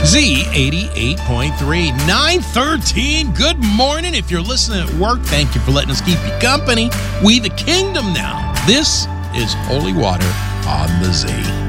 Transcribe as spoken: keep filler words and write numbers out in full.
Z eighty-eight point three, nine thirteen. Good morning. If you're listening at work, thank you for letting us keep you company. We the kingdom now. This is Holy Water on the Z.